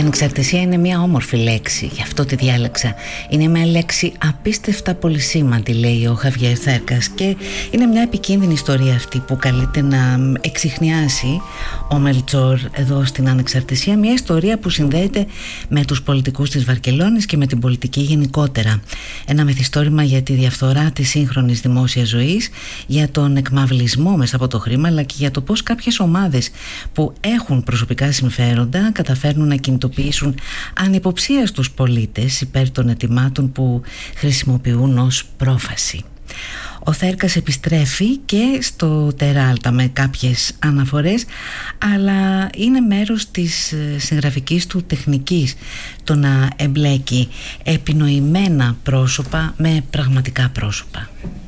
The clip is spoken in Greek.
ανεξαρτησία είναι μια όμορφη λέξη, γι' αυτό τη διάλεξα. Είναι μια λέξη απίστευτα πολυσήμαντη, λέει ο Χαβιέρ Θέρκας, και είναι μια επικίνδυνη ιστορία αυτή που καλείται να εξιχνιάσει ο Μελτσόρ εδώ στην Ανεξαρτησία. Μια ιστορία που συνδέεται με τους πολιτικούς της Βαρκελόνης και με την πολιτική γενικότερα. Ένα μυθιστόρημα για τη διαφθορά της σύγχρονης δημόσιας ζωής, για τον εκμαυλισμό μέσα από το χρήμα, αλλά και για το πώς κάποιες ομάδες που έχουν προσωπικά συμφέροντα καταφέρνουν να κινητοποιήσουν ανυποψίαστους πολίτες υπέρ των αιτημάτων που χρησιμοποιούν ως πρόφαση. Ο Θέρκας επιστρέφει και στο Τεράλτα με κάποιες αναφορές, αλλά είναι μέρος της συγγραφικής του τεχνικής το να εμπλέκει επινοημένα πρόσωπα με πραγματικά πρόσωπα.